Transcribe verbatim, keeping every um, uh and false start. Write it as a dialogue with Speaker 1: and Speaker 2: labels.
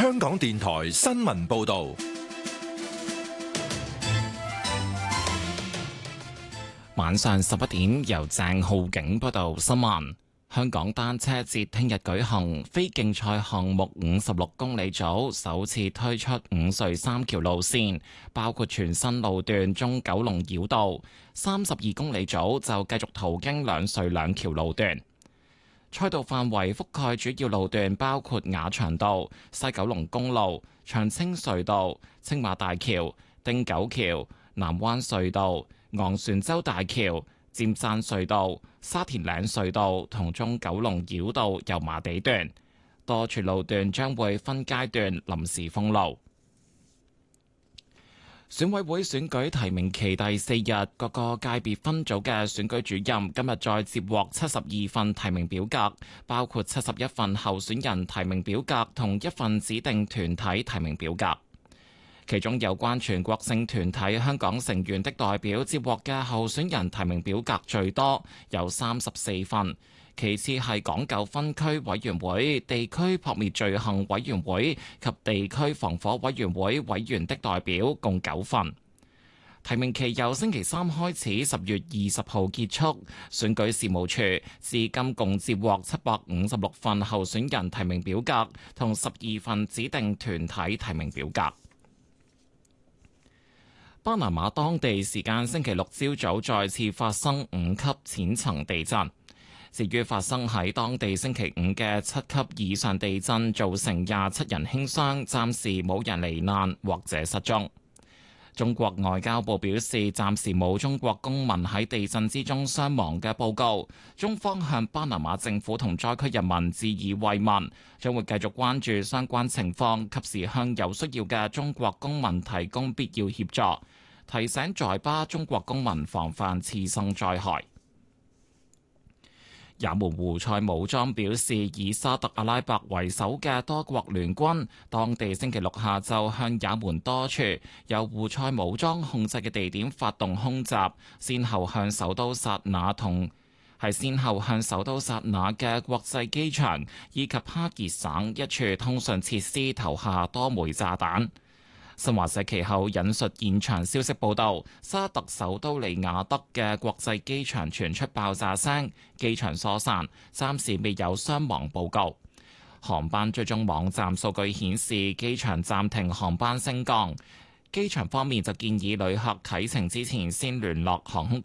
Speaker 1: 香港電台新聞報道。
Speaker 2: 晚上十一點，由鄭浩景報道新聞。香港單車節聽日舉行，非競賽項目五十六公里組首次推出五隧三橋路線，包括全新路段中九龍繞道。三十二公里組就繼續途經兩隧兩橋路段。賽道範圍覆蓋主要路段，包括亞長道、西九龍公路、長青隧道、青馬大橋、汀九橋、南灣隧道、昂船洲大橋、尖山隧道、沙田嶺隧道同中九龍繞道油麻地段，多處路段將會分階段臨時封路。選委會選舉提名期第四日，各個界別分組嘅選舉主任今日再接獲七十二份提名表格，包括七十一份候選人提名表格同一份指定團體提名表格。其中有關全國性團體香港成員的代表接獲嘅候選人提名表格最多，有三十四份。其次係港九分區委員會、地區撲滅罪行委員會及地區防火委員會委員的代表，共九份。提名期由星期三開始，十月二十號結束。選舉事務處至今共接獲七百五十六份候選人提名表格同十二份指定團體提名表格。巴拿馬當地時間星期六朝早再次發生五級淺層地震。至於發生喺當地星期五嘅七級以上地震，造成廿七人輕傷，暫時冇人罹難或者失蹤。中國外交部表示，暫時冇中國公民喺地震之中傷亡嘅報告。中方向巴拿馬政府同災區人民致以慰問，將會繼續關注相關情況，及時向有需要嘅中國公民提供必要協助，提醒在巴中國公民防範次生災害。也門胡塞武裝表示，以沙特阿拉伯為首嘅多國聯軍，當地星期六下晝向也門多處由胡塞武裝控制嘅地點發動空襲，先後向首都薩那同係先後向首都薩那嘅國際機場以及哈傑省一處通訊設施投下多枚炸彈。新華社其後引述現場消息報道，沙特首都利雅得嘅國際機場傳出爆炸聲，機場疏散，暫時未有傷亡報告。航班追蹤網站數據顯示，機場暫停航班升降。機場方面就建議旅客啟程之前先聯絡航空